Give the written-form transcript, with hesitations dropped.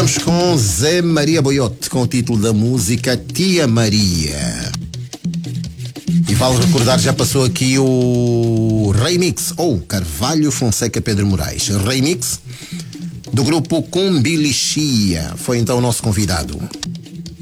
Ficamos com Zé Maria Boiote, com o título da música Tia Maria. E vale recordar, já passou aqui o remix, ou Carvalho Fonseca Pedro Moraes. Remix do grupo Cumbilixia. Foi então o nosso convidado.